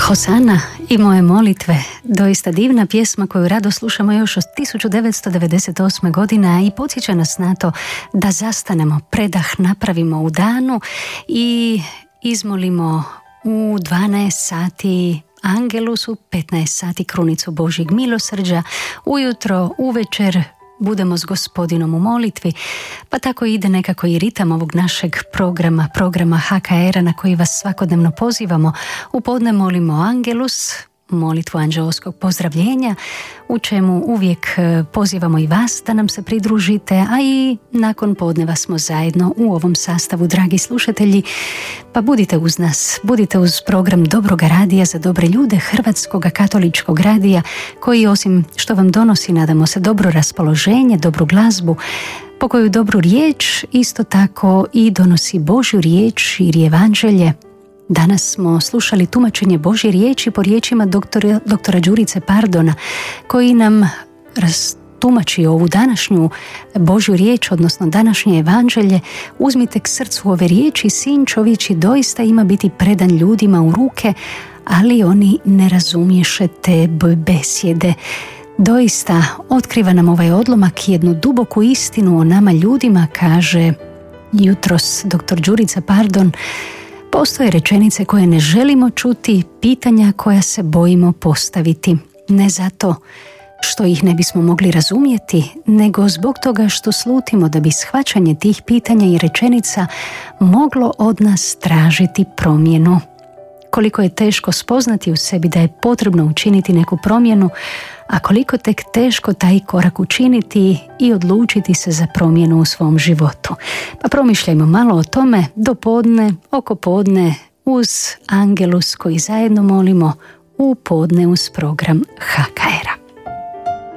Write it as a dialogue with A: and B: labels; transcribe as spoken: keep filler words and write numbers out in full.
A: Hosana i moje molitve, doista divna pjesma koju rado slušamo još od tisuću devetsto devedeset osme godine i podsjeća nas na to da zastanemo, predah napravimo u danu i izmolimo u dvanaest sati Angelus, u petnaest sati krunicu Božjeg milosrđa, ujutro, uvečer budemo s Gospodinom u molitvi, pa tako ide nekako i ritam ovog našeg programa, programa H K R-a na koji vas svakodnevno pozivamo. U podne molimo Angelus, molitvu anđeoskog pozdravljenja, u čemu uvijek pozivamo i vas da nam se pridružite, a i nakon podneva smo zajedno u ovom sastavu, dragi slušatelji, pa budite uz nas, budite uz program Dobroga radija za dobre ljude, Hrvatskog katoličkog radija, koji osim što vam donosi, nadamo se, dobro raspoloženje, dobru glazbu, pokoju dobru riječ, isto tako i donosi Božju riječ i evanđelje. Danas smo slušali tumačenje Božje riječi po riječima doktora, doktora Đurice Pardona, koji nam rastumači ovu današnju Božju riječ, odnosno današnje evanđelje. Uzmite k srcu ove riječi, sin čovječi doista ima biti predan ljudima u ruke, ali oni ne razumješe te besjede. Doista otkriva nam ovaj odlomak jednu duboku istinu o nama ljudima, kaže jutros doktor Đurica Pardon. Postoje rečenice koje ne želimo čuti, pitanja koja se bojimo postaviti. Ne zato što ih ne bismo mogli razumjeti, nego zbog toga što slutimo da bi shvaćanje tih pitanja i rečenica moglo od nas tražiti promjenu. Koliko je teško spoznati u sebi da je potrebno učiniti neku promjenu, a koliko tek teško taj korak učiniti i odlučiti se za promjenu u svom životu. Pa promišljajmo malo o tome do podne, oko podne, uz Angelus koji zajedno molimo u podne uz program H K R.